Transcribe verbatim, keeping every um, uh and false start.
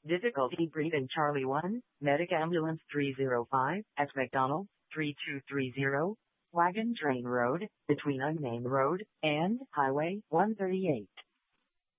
Difficulty breathing Charlie one, Medic Ambulance three oh five, at McDonald, three two three zero, Wagon Train Road, between Unnamed Road and Highway one thirty-eight.